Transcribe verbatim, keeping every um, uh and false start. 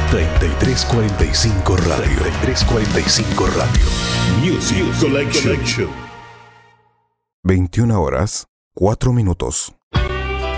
treinta y tres cuarenta y cinco Radio. treinta y tres cuarenta y cinco Radio. Music Collection. veintiuna horas, cuatro minutos.